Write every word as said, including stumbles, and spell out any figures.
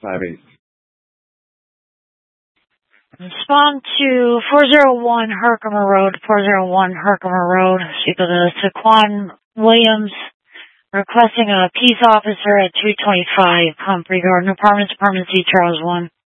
five eight. Respond to four oh one Herkimer Road, four oh one Herkimer Road. Speak with a Saquon Williams requesting a peace officer at two twenty-five Humphrey Garden Apartments, Apartment C, Charles one.